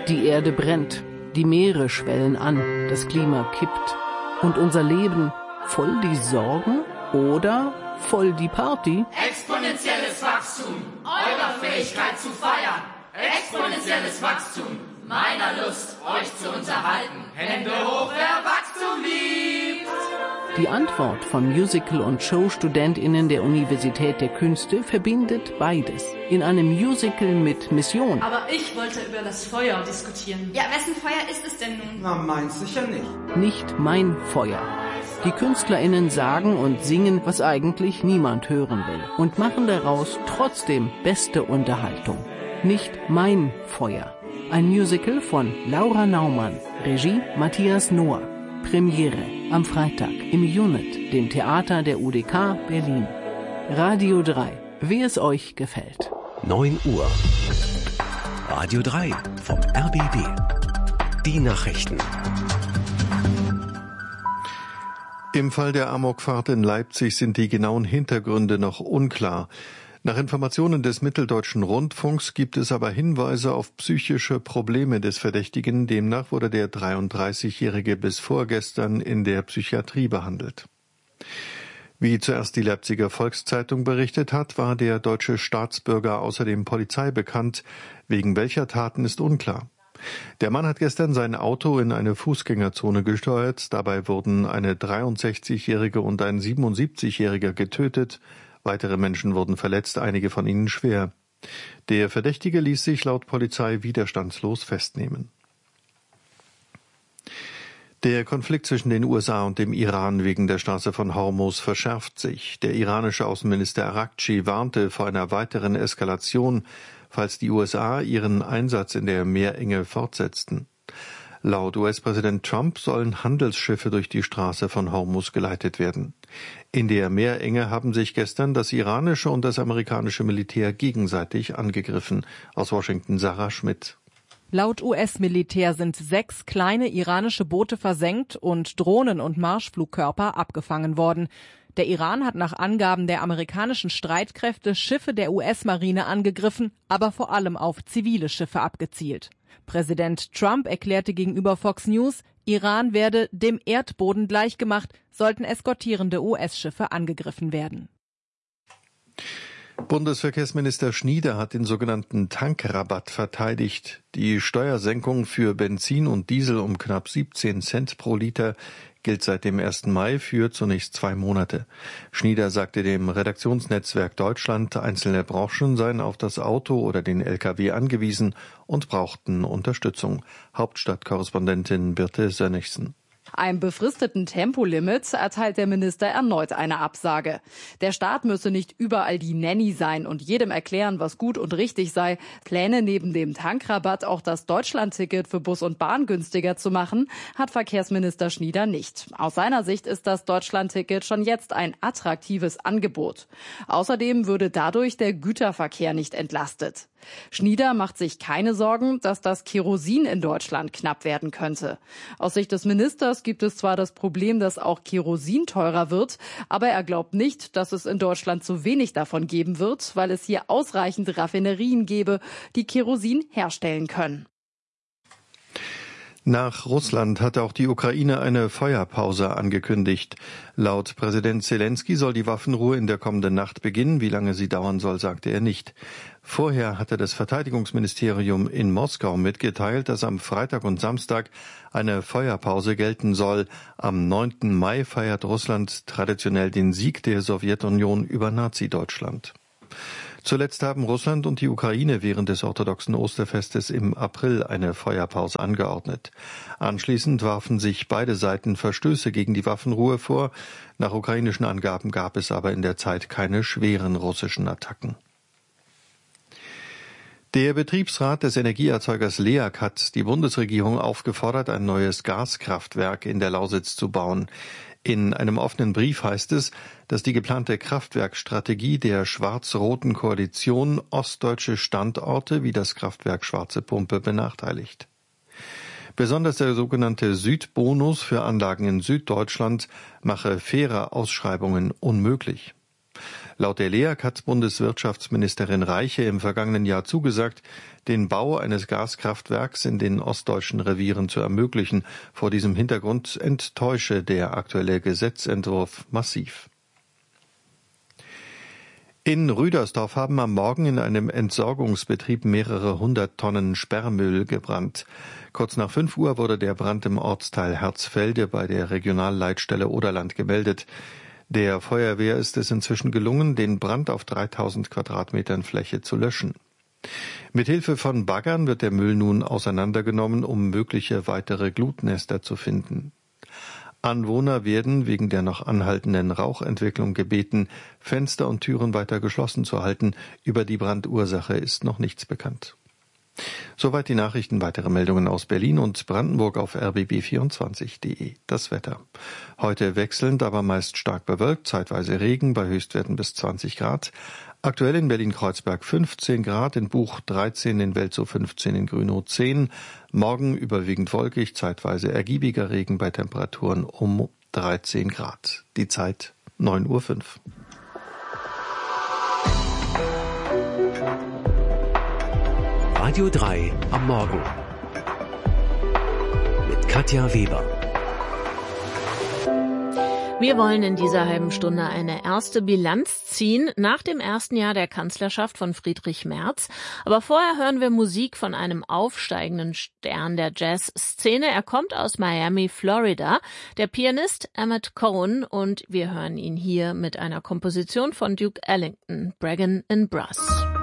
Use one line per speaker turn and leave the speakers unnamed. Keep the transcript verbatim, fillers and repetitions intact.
Die Erde brennt, die Meere schwellen an, das Klima kippt. Und unser Leben voll die Sorgen oder voll die Party?
Exponentielles Wachstum, eurer Fähigkeit zu feiern. Exponentielles Wachstum, meiner Lust, euch zu unterhalten. Hände hoch, wer Wachstum liebt!
Die Antwort von Musical- und Show-StudentInnen der Universität der Künste verbindet beides. In einem Musical mit Mission.
Aber ich wollte über das Feuer diskutieren.
Ja, wessen Feuer ist es denn nun?
Na, meins sicher nicht.
Nicht mein Feuer. Die KünstlerInnen sagen und singen, was eigentlich niemand hören will. Und machen daraus trotzdem beste Unterhaltung. Nicht mein Feuer. Ein Musical von Laura Naumann. Regie Matthias Nohr. Premiere am Freitag im Unit, dem Theater der U D K Berlin. Radio drei, wie es euch gefällt.
neun Uhr. Radio drei vom R B B. Die Nachrichten.
Im Fall der Amokfahrt in Leipzig sind die genauen Hintergründe noch unklar. Nach Informationen des Mitteldeutschen Rundfunks gibt es aber Hinweise auf psychische Probleme des Verdächtigen. Demnach wurde der dreiunddreißigjährige bis vorgestern in der Psychiatrie behandelt. Wie zuerst die Leipziger Volkszeitung berichtet hat, war der deutsche Staatsbürger außerdem Polizei bekannt. Wegen welcher Taten ist unklar. Der Mann hat gestern sein Auto in eine Fußgängerzone gesteuert. Dabei wurden eine dreiundsechzigjährige und ein siebenundsiebzigjähriger getötet. Weitere Menschen wurden verletzt, einige von ihnen schwer. Der Verdächtige ließ sich laut Polizei widerstandslos festnehmen. Der Konflikt zwischen den U S A und dem Iran wegen der Straße von Hormuz verschärft sich. Der iranische Außenminister Araghchi warnte vor einer weiteren Eskalation, falls die U S A ihren Einsatz in der Meerenge fortsetzten. Laut U S-Präsident Trump sollen Handelsschiffe durch die Straße von Hormuz geleitet werden. In der Meerenge haben sich gestern das iranische und das amerikanische Militär gegenseitig angegriffen. Aus Washington Sarah Schmidt.
Laut U S-Militär sind sechs kleine iranische Boote versenkt und Drohnen und Marschflugkörper abgefangen worden. Der Iran hat nach Angaben der amerikanischen Streitkräfte Schiffe der U S-Marine angegriffen, aber vor allem auf zivile Schiffe abgezielt. Präsident Trump erklärte gegenüber Fox News, Iran werde dem Erdboden gleichgemacht, sollten eskortierende U S-Schiffe angegriffen werden.
Bundesverkehrsminister Schnieder hat den sogenannten Tankrabatt verteidigt. Die Steuersenkung für Benzin und Diesel um knapp siebzehn Cent pro Liter gilt seit dem ersten Mai für zunächst zwei Monate. Schnieder sagte dem Redaktionsnetzwerk Deutschland, einzelne Branchen seien auf das Auto oder den L K W angewiesen und brauchten Unterstützung. Hauptstadtkorrespondentin Birte Sönnigsen.
Einem befristeten Tempolimit erteilt der Minister erneut eine Absage. Der Staat müsse nicht überall die Nanny sein und jedem erklären, was gut und richtig sei. Pläne neben dem Tankrabatt auch das Deutschlandticket für Bus und Bahn günstiger zu machen, hat Verkehrsminister Schnieder nicht. Aus seiner Sicht ist das Deutschlandticket schon jetzt ein attraktives Angebot. Außerdem würde dadurch der Güterverkehr nicht entlastet. Schnieder macht sich keine Sorgen, dass das Kerosin in Deutschland knapp werden könnte. Aus Sicht des Ministers gibt es zwar das Problem, dass auch Kerosin teurer wird, aber er glaubt nicht, dass es in Deutschland zu wenig davon geben wird, weil es hier ausreichend Raffinerien gäbe, die Kerosin herstellen können.
Nach Russland hat auch die Ukraine eine Feuerpause angekündigt. Laut Präsident Zelensky soll die Waffenruhe in der kommenden Nacht beginnen. Wie lange sie dauern soll, sagte er nicht. Vorher hatte das Verteidigungsministerium in Moskau mitgeteilt, dass am Freitag und Samstag eine Feuerpause gelten soll. Am neunten Mai feiert Russland traditionell den Sieg der Sowjetunion über Nazi-Deutschland. Zuletzt haben Russland und die Ukraine während des orthodoxen Osterfestes im April eine Feuerpause angeordnet. Anschließend warfen sich beide Seiten Verstöße gegen die Waffenruhe vor. Nach ukrainischen Angaben gab es aber in der Zeit keine schweren russischen Attacken. Der Betriebsrat des Energieerzeugers LEAG hat die Bundesregierung aufgefordert, ein neues Gaskraftwerk in der Lausitz zu bauen. In einem offenen Brief heißt es, dass die geplante Kraftwerkstrategie der schwarz-roten Koalition ostdeutsche Standorte wie das Kraftwerk Schwarze Pumpe benachteiligt. Besonders der sogenannte Südbonus für Anlagen in Süddeutschland mache faire Ausschreibungen unmöglich. Laut der L E A G hat Bundeswirtschaftsministerin Reiche im vergangenen Jahr zugesagt, den Bau eines Gaskraftwerks in den ostdeutschen Revieren zu ermöglichen. Vor diesem Hintergrund enttäusche der aktuelle Gesetzentwurf massiv. In Rüdersdorf haben am Morgen in einem Entsorgungsbetrieb mehrere hundert Tonnen Sperrmüll gebrannt. Kurz nach fünf Uhr wurde der Brand im Ortsteil Herzfelde bei der Regionalleitstelle Oderland gemeldet. Der Feuerwehr ist es inzwischen gelungen, den Brand auf dreitausend Quadratmetern Fläche zu löschen. Mithilfe von Baggern wird der Müll nun auseinandergenommen, um mögliche weitere Glutnester zu finden. Anwohner werden wegen der noch anhaltenden Rauchentwicklung gebeten, Fenster und Türen weiter geschlossen zu halten. Über die Brandursache ist noch nichts bekannt. Soweit die Nachrichten. Weitere Meldungen aus Berlin und Brandenburg auf r b b vierundzwanzig punkt d e. Das Wetter. Heute wechselnd, aber meist stark bewölkt, zeitweise Regen bei Höchstwerten bis zwanzig Grad. Aktuell in Berlin-Kreuzberg fünfzehn Grad, in Buch dreizehn, in Welzow fünfzehn, in Grünow zehn. Morgen überwiegend wolkig, zeitweise ergiebiger Regen bei Temperaturen um dreizehn Grad. Die Zeit neun Uhr fünf.
Radio drei am Morgen mit Katja Weber.
Wir wollen in dieser halben Stunde eine erste Bilanz ziehen nach dem ersten Jahr der Kanzlerschaft von Friedrich Merz. Aber vorher hören wir Musik von einem aufsteigenden Stern der Jazzszene. Er kommt aus Miami, Florida, der Pianist Emmett Cohen, und wir hören ihn hier mit einer Komposition von Duke Ellington, Braggin' in Brass.